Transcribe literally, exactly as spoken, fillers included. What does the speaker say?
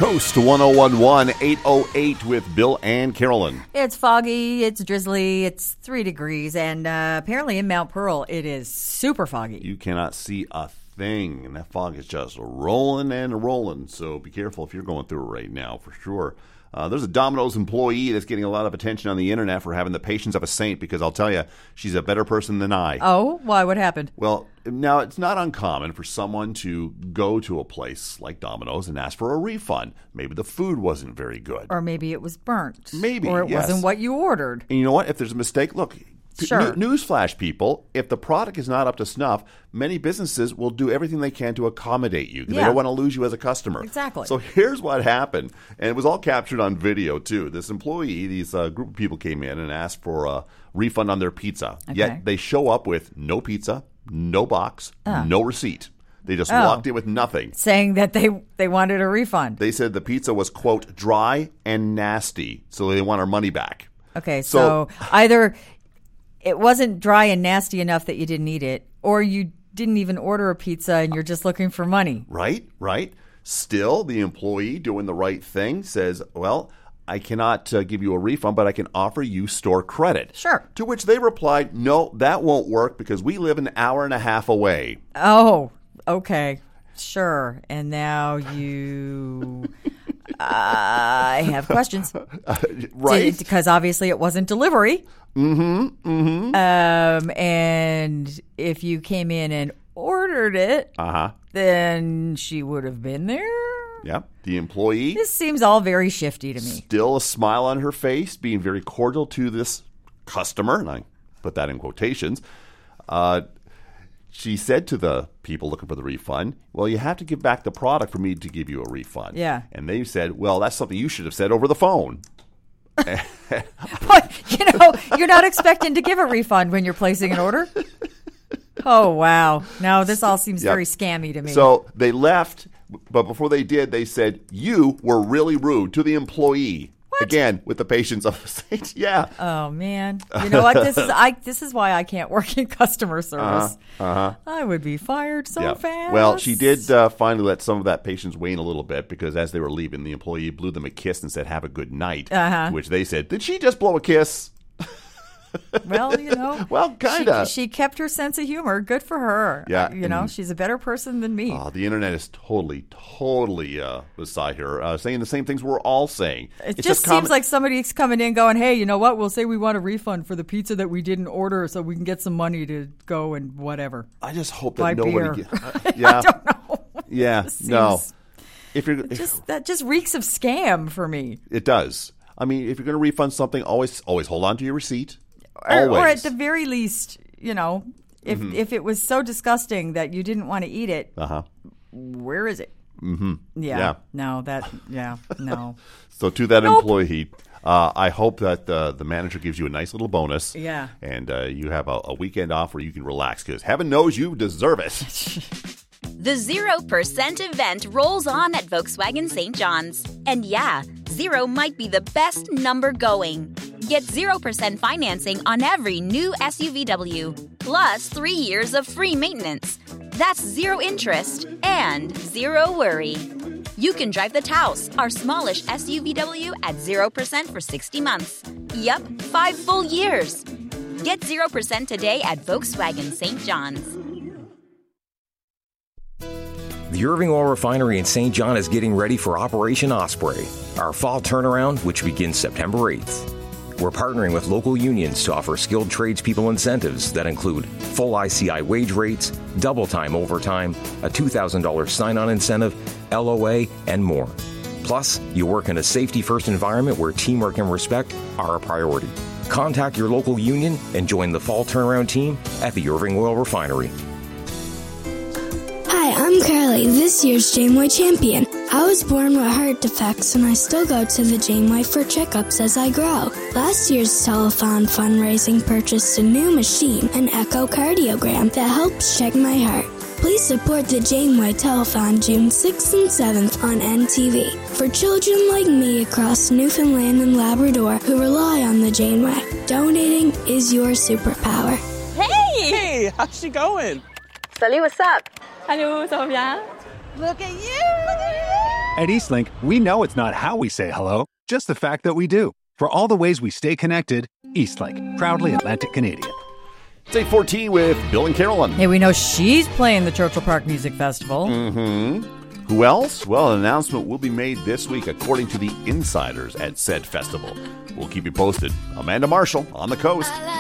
Coast one oh one one, eight oh eight with Bill and Carolyn. It's foggy, it's drizzly, it's three degrees, and uh, apparently in Mount Pearl it is super foggy. You cannot see a thing, and that fog is just rolling and rolling, so be careful if you're going through it right now, for sure. Uh, there's a Domino's employee that's getting a lot of attention on the internet for having the patience of a saint, because I'll tell you, she's a better person than I. Oh, why? What happened? Well, now it's not uncommon for someone to go to a place like Domino's and ask for a refund. Maybe the food wasn't very good. Or maybe it was burnt. Maybe, Or it yes. wasn't what you ordered. And you know what? If there's a mistake, look, Sure. n- newsflash, people, if the product is not up to snuff, many businesses will do everything they can to accommodate you. They Yeah. don't want to lose you as a customer. Exactly. So here's what happened, and it was all captured on video, too. This employee, these uh, group of people came in and asked for a refund on their pizza. Okay. Yet they show up with no pizza, no box, Uh. no receipt. They just Oh. walked in with nothing. Saying that they, they wanted a refund. They said the pizza was, quote, dry and nasty, so they want our money back. Okay, so, So- either it wasn't dry and nasty enough that you didn't eat it, or you didn't even order a pizza and you're just looking for money. Right, right. Still, the employee doing the right thing says, well, I cannot uh, give you a refund, but I can offer you store credit. Sure. To which they replied, no, that won't work because we live an hour and a half away. Oh, okay. Sure. And now you... I have questions. Uh, right? Because obviously it wasn't delivery. Mm-hmm, mm-hmm. Um, and if you came in and ordered it, Uh-huh. then she would have been there. Yep. The employee, This seems all very shifty to me. still a smile on her face, being very cordial to this customer, and I put that in quotations. Uh, she said to the people looking for the refund, well, you have to give back the product for me to give you a refund. Yeah. And they said, well, that's something you should have said over the phone. But, you know, you're not expecting to give a refund when you're placing an order. Oh, wow. Now this all seems Yep. very scammy to me. So they left, but before they did, they said, you were really rude to the employee. What? Again, with the patience of a saint. Yeah. Oh man, you know what? This is I. This is why I can't work in customer service. Uh-huh. Uh-huh. I would be fired so Yeah. fast. Well, she did uh, finally let some of that patience wane a little bit, because as they were leaving, the employee blew them a kiss and said, have a good night. Uh-huh. To which they said, did she just blow a kiss? Well, you know. Well, kinda. She, she kept her sense of humor. Good for her. Yeah. Uh, you know, Mm. she's a better person than me. Oh, the internet is totally, totally uh, beside her, uh, saying the same things we're all saying. It It's just common- seems like somebody's coming in going, hey, you know what? We'll say we want a refund for the pizza that we didn't order so we can get some money to go and whatever. I just hope that Buy nobody. beer. Get, uh, yeah. I don't know. Yeah. This No. seems- If you're, if, Just that just reeks of scam for me. it does. I mean, if you're going to refund something, always, always hold on to your receipt. Or, or at Always. the very least, you know, if Mm-hmm. if it was so disgusting that you didn't want to eat it, Uh huh. where is it? Mm-hmm. Yeah. Yeah. No, that, yeah, no. So to that Nope. employee, uh, I hope that uh, the manager gives you a nice little bonus. Yeah. And uh, you have a, a weekend off where you can relax, because heaven knows you deserve it. The zero percent event rolls on at Volkswagen Saint John's. And yeah, zero might be the best number going. Get zero percent financing on every new S U V W, plus three years of free maintenance. That's zero interest and zero worry. You can drive the Taos, our smallish S U V W, at zero percent for sixty months. Yup, five full years. Get zero percent today at Volkswagen Saint John's. The Irving Oil Refinery in Saint John is getting ready for Operation Osprey, our fall turnaround, which begins September eighth. We're partnering with local unions to offer skilled tradespeople incentives that include full I C I wage rates, double time overtime, a two thousand dollars sign-on incentive, L O A, and more. Plus, you work in a safety-first environment where teamwork and respect are a priority. Contact your local union and join the fall turnaround team at the Irving Oil Refinery. Hi, I'm Carly, this year's Janeway champion. I was born with heart defects and I still go to the Janeway for checkups as I grow. Last year's telethon fundraising purchased a new machine, an echocardiogram that helps check my heart. Please support the Janeway Telethon June sixth and seventh on N T V for children like me across Newfoundland and Labrador who rely on the Janeway. Donating is your superpower. Hey, how's she going? Salut, what's up? Allô, ça va bien? Look at you! Look at you! At Eastlink, we know it's not how we say hello, just the fact that we do. For all the ways we stay connected, Eastlink, proudly Atlantic Canadian. It's eight fourteen with Bill and Carolyn. Hey, we know she's playing the Churchill Park Music Festival. Mm-hmm. Who else? Well, an announcement will be made this week according to the insiders at said festival. We'll keep you posted. Amanda Marshall on the coast.